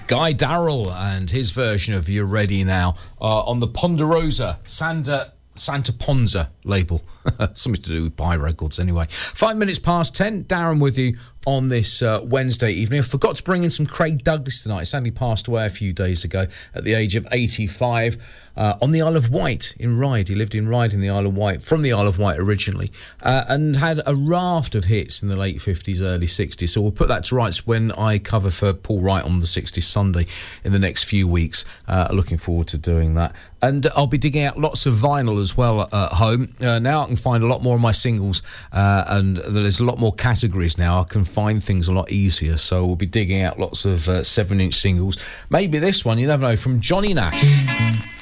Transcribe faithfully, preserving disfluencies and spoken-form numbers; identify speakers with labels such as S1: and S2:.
S1: Guy Darrell and his version of You're Ready Now uh, on the Ponderosa Santa, Santa Ponza label. Something to do with Pi Records anyway. Five minutes past ten, Darren with you on this uh, Wednesday evening. I forgot to bring in some Craig Douglas tonight. He sadly passed away a few days ago at the age of eighty-five uh, on the Isle of Wight in Ryde. He lived in Ryde in the Isle of Wight, from the Isle of Wight originally, uh, and had a raft of hits in the late fifties, early sixties. So we'll put that to rights when I cover for Paul Wright on the sixties Sunday in the next few weeks. Uh, looking forward to doing that. And I'll be digging out lots of vinyl as well at home. Uh, now I can find a lot more of my singles, uh, and there's a lot more categories now. I can find things a lot easier, so we'll be digging out lots of uh, seven-inch singles. Maybe this one, you never know, from Johnny Nash.